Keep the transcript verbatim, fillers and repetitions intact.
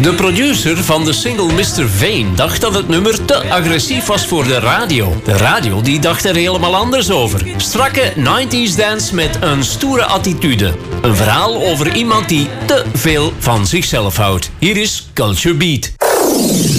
De producer van de single mister Vane dacht dat het nummer te agressief was voor de radio. De radio die dacht er helemaal anders over. Strakke nineties dance met een stoere attitude. Een verhaal over iemand die te veel van zichzelf houdt. Hier is Culture Beat.